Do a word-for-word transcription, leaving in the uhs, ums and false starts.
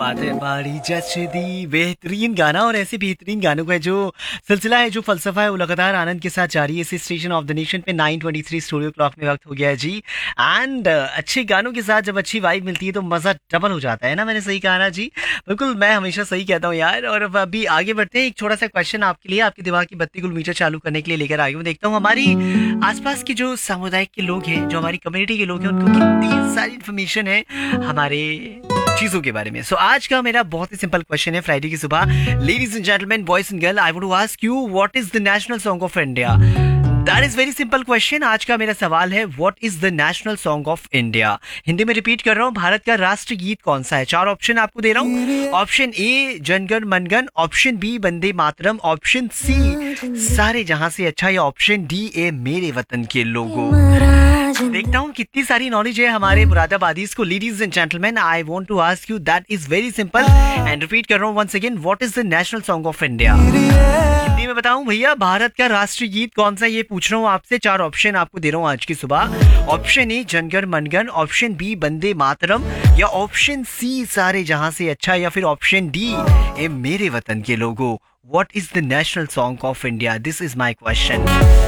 बात है। बाड़ी जचदी बेहतरीन गाना, और ऐसे बेहतरीन गानों का जो सिलसिला है, जो फलसफा है, वो लगातार आनंद के साथ जारी है। इसी स्टेशन ऑफ द नेशन पे nine twenty three studio clock में वक्त हो गया है जी। एंड अच्छे गानों के साथ जब अच्छी वाइब मिलती है तो मजा डबल हो जाता है ना। मैंने सही कहा ना जी? बिल्कुल, मैं हमेशा सही कहता हूँ यार। और अब अभी आगे बढ़ते हैं, एक छोटा सा क्वेश्चन आपके लिए, आपके दिमाग की बत्ती गुल मीटर चालू करने के लिए लेकर आगे। मैं देखता हूँ हमारी आसपास के जो सामुदायिक के लोग हैं, जो हमारी कम्युनिटी के लोग हैं, उनको कितनी सारी इन्फॉर्मेशन है हमारे चीजों के बारे में। सो so, आज का मेरा बहुत ही सिंपल क्वेश्चन है फ्राइडे की सुबह। Ladies and gentleman, boys and girl, I want to ask you, what is the national song of India? That is very simple question. आज का मेरा सवाल है, what is the national song of India? Hindi में repeat कर रहा हूँ, भारत का राष्ट्रीय गीत कौन सा है? चार ऑप्शन आपको दे रहा हूँ। Option A Jana Gana मनगण, option B Vande Mataram, option C सारे जहां से अच्छा, या ऑप्शन डी ए मेरे वतन के लोगों। देखता हूँ कितनी सारी नॉलेज है हमारे मुरादाबादीज को। Ladies and gentleman, I want to ask you, that is very simple and repeat कर रहा हूँ once again, what is the national song of India? Hindi में बताऊं भैया, भारत का राष्ट्रीय गीत कौन सा, ये पूछ रहा हूँ आपसे। चार ऑप्शन आपको दे रहा हूँ आज की सुबह। Option A Jana Gana मनगण, option B Vande Mataram, या ऑप्शन सी सारे जहां से अच्छा, या फिर ऑप्शन डी ए मेरे वतन के लोगों। What is the national song of India? This is my question.